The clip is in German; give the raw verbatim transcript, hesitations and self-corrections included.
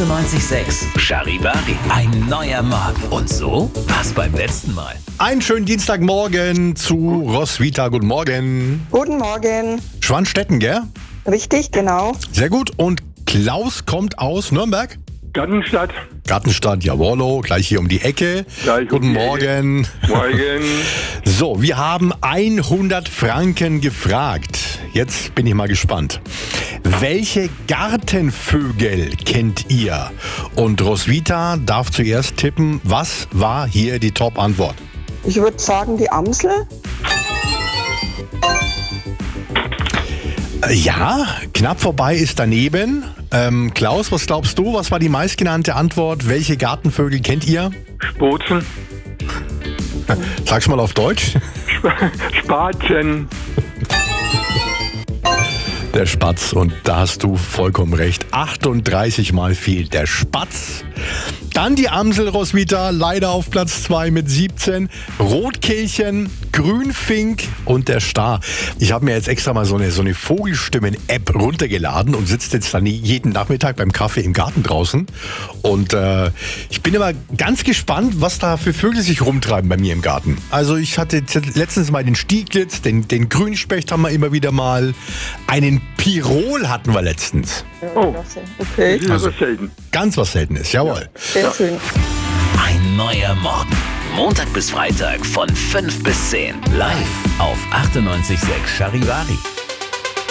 achtundneunzig Komma sechs Charivari. Ein neuer Morgen. Und so war's beim letzten Mal. Einen schönen Dienstagmorgen zu Roswitha. Guten Morgen. Guten Morgen. Schwanstetten, gell? Richtig, genau. Sehr gut. Und Klaus kommt aus Nürnberg? Gartenstadt. Gartenstadt, jawollo, gleich hier um die Ecke. Gleich Guten um die Morgen. Ecke. Morgen. So, wir haben hundert Franken gefragt. Jetzt bin ich mal gespannt. Welche Gartenvögel kennt ihr? Und Roswitha darf zuerst tippen, was war hier die Top-Antwort? Ich würde sagen, die Amsel. Ja, knapp vorbei ist daneben. Ähm, Klaus, was glaubst du? Was war die meistgenannte Antwort? Welche Gartenvögel kennt ihr? Spozen. Sag's mal auf Deutsch. Spatzen. Der Spatz. Und da hast du vollkommen recht. achtunddreißig Mal fehlt der Spatz. Dann die Amsel, Roswitha, leider auf Platz zwei mit siebzehn. Rotkehlchen, Grünfink und der Star. Ich habe mir jetzt extra mal so eine, so eine Vogelstimmen-App runtergeladen und sitze jetzt dann jeden Nachmittag beim Kaffee im Garten draußen. Und äh, ich bin immer ganz gespannt, was da für Vögel sich rumtreiben bei mir im Garten. Also ich hatte jetzt letztens mal den Stieglitz, den, den Grünspecht haben wir immer wieder mal. Einen Pirol hatten wir letztens. Oh, Okay, das ist also selten. Ganz was Seltenes, jawohl. sehr schön. Ein neuer Morgen. Montag bis Freitag von fünf bis zehn. Live auf achtundneunzig Komma sechs Charivari.